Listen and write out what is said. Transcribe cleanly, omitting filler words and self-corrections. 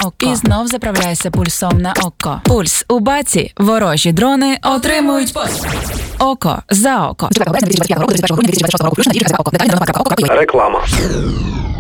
око. І знов заправляйся пульсом на око. Пульс у баці. Ворожі дрони отримують око за око. Реклама.